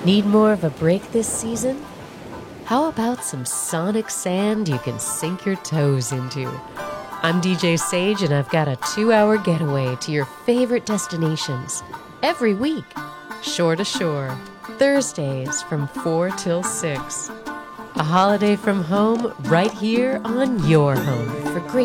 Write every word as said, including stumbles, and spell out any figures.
Need more of a break this season? How about some sonic sand you can sink your toes into? I'm D J Sage, and I've got a two-hour getaway to your favorite destinations every week. Shore to Shore, Thursdays from four till six. A holiday from home right here on your home for great